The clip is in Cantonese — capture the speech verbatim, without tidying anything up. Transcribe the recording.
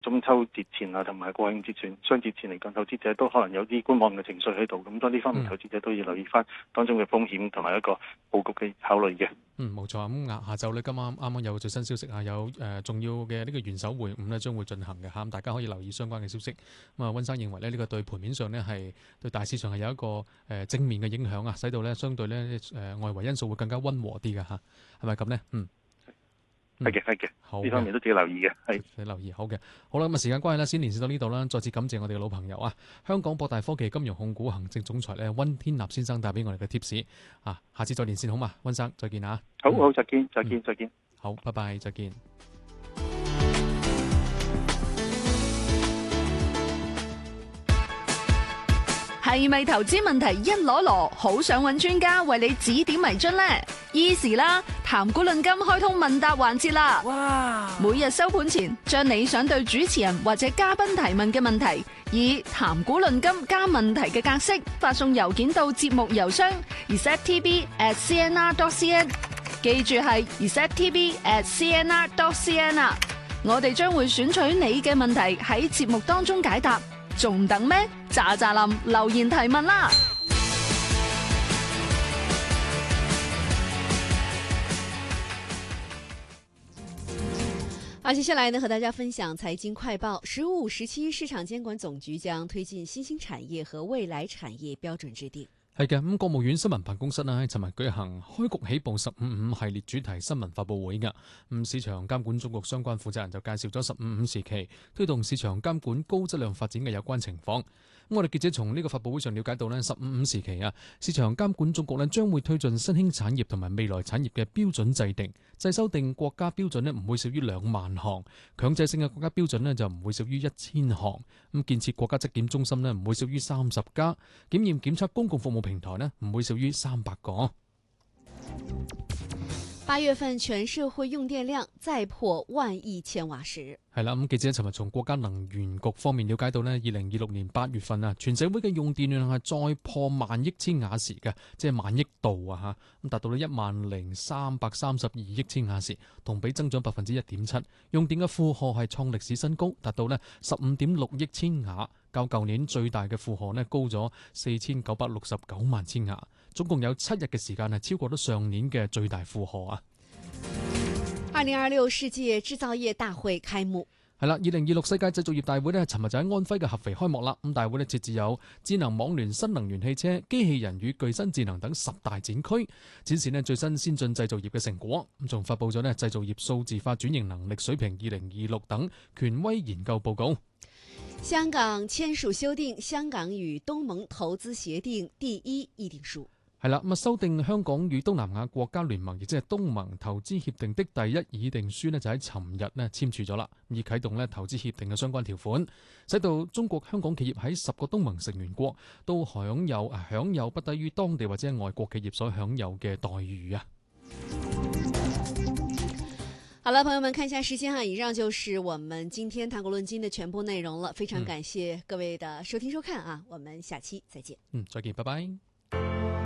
中秋節前啊，同埋國慶節前、雙節前嚟講，投資者都可能有啲觀望嘅情緒喺度，咁當呢方面投資者都要留意翻當中嘅風險同埋一個佈局嘅考慮嘅。嗯， 冇錯。咁下下晝咧，今晚啱啱有最新消息啊，有誒、呃、重要嘅呢個元首會晤咧，將會進行嘅嚇，咁大家可以留意相關嘅消息。咁啊，溫生認為咧，呢、這個對盤面上呢，係對大市場係有一個誒、呃、正面嘅影響啊，使到咧相對咧誒、呃、外圍因素會更加溫和啲嘅嚇，係咪咁呢？嗯。 係嘅，係嘅，好，呢方面都自己留意嘅，係你留意好嘅。好啦，咁啊時間關係啦，先連線到呢度啦。再次感謝我哋嘅老朋友啊，香港博大科技金融控股行政總裁咧溫天納先生帶俾我哋嘅貼士啊，下次再連線好嘛，溫生再見啊。 好好，再見，再見，嗯、再見。 好，拜拜，再見。 係咪投資問題一籮籮，好想揾專家為你指點迷津呢？Easy 啦，談股論金開通問答環節啦！哇！每日收盤前，將你想對主持人或者嘉賓提問嘅問題，以談股論金加問題嘅格式發送郵件到節目郵箱 r e c e p t b at c n r dot c n， 記住係 r e c e p t b at c n r dot c n 啊！我哋將會選取你嘅問題喺節目當中解答。仲等咩？喳喳林留言提問啦！ 好，接下來呢，和大家分享財經快報。十五、十七市場監管總局將推進新興產業和未來產業標準制定。 係嘅，咁國務院新聞辦公室呢喺尋日舉行開局起步十五五系列主題新聞發佈會嘅，咁市場監管總局相關負責人就介紹咗十五五時期推動市場監管高質量發展嘅有關情況。咁我哋記者從呢個發佈會上了解到呢，十五五時期啊，市場監管總局呢將會推進新興產業同埋未來產業嘅標準制定，制修訂國家標準呢唔會少於兩萬項，強制性嘅國家標準呢就唔會少於一千項。咁建設國家質檢中心呢唔會少於三十家，檢驗檢測公共服務平台呢唔會少於三百個。 八月份全社會用電量再破萬億千瓦時。 係啦，咁記者尋日從國家能源局方面了解到呢，二零二六年八月份啊，全社會嘅用電量係再破萬億千瓦時嘅，即係萬億度啊吓，咁達到咗一萬零三百三十二億千瓦時，同比增長百分之一點七。用電嘅負荷係創歷史新高，達到呢十五點六億千瓦，較舊年最大嘅負荷呢高咗四千九百六十九萬千瓦，總共有七日嘅時間係超過咗上年嘅最大負荷啊。 二零二六世界製造業大會開幕。 係啦，二零二六世界製造業大會呢，尋日就喺安徽嘅合肥開幕啦。咁大會呢設置有智能網聯、新能源汽車、機器人與具身智能等十大展區，展示呢最新先進製造業嘅成果。咁仲發佈咗呢製造業數字化轉型能力水平二零二六等權威研究報告。 香港簽署修訂香港與東盟投資協定第一議定書。 係啦，咁啊修訂香港與東南亞國家聯盟，亦即係東盟投資協定的第一議定書呢，就喺尋日呢簽署咗啦，以啟動呢投資協定嘅相關條款，使到中國香港企業喺十個東盟成員國都享有享有不低於當地或者外國企業所享有嘅待遇啊。 好了，朋友們，看一下時間啊，以上就是我們今天談股論金的全部內容了。非常感謝各位的收聽收看啊，我們下期再見。 嗯，再見，拜拜。